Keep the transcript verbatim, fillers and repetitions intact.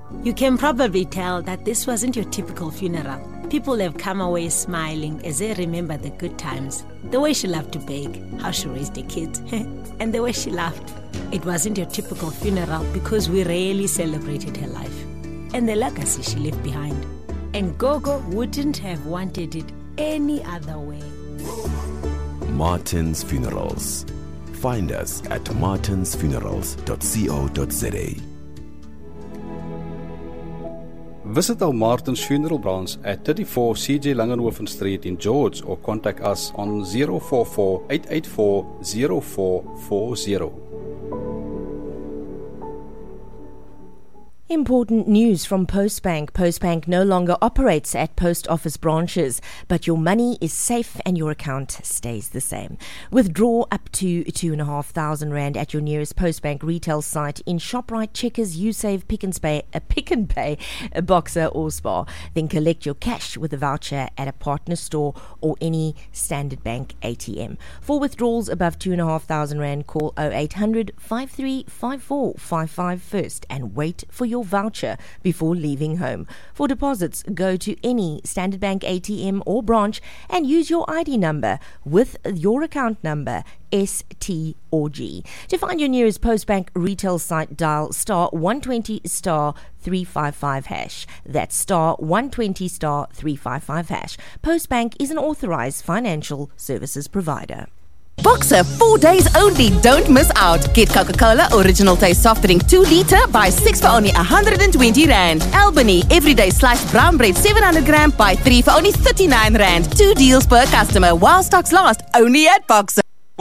You can probably tell that this wasn't your typical funeral. People have come away smiling as they remember the good times, the way she loved to bake, how she raised her kids, and the way she laughed. It wasn't your typical funeral because we rarely celebrated her life and the legacy she left behind. And Gogo wouldn't have wanted it any other way. Martin's Funerals. Find us at martins funerals dot co dot za. Visit our Martin's Funeral branch at thirty-four C J Langenhoven Street in George or contact us on zero four four, eight eight four, zero four four zero. Important news from Postbank. Postbank no longer operates at post office branches, but your money is safe and your account stays the same. Withdraw up to two and a half thousand rand at your nearest Postbank retail site in ShopRite, Checkers, Usave, Pick and Pay, a Pick and Pay, a Boxer or Spar. Then collect your cash with a voucher at a partner store or any Standard Bank A T M. For withdrawals above two and a half thousand rand, call oh eight hundred, five three five four five five first and wait for your voucher before leaving home. For deposits, go to any Standard Bank A T M or branch and use your I D number with your account number, S, T or G. To find your nearest Postbank retail site, dial star one twenty star three five five hash. That's star one twenty star three five five hash. Postbank is an authorized financial services provider. Boxer, four days only. Don't miss out. Get Coca-Cola Original Taste Soft Drink two litre, buy six for only one hundred twenty rand. Albany Everyday Sliced Brown Bread seven hundred gram, buy three for only thirty-nine rand. Two deals per customer while stocks last, only at Boxer.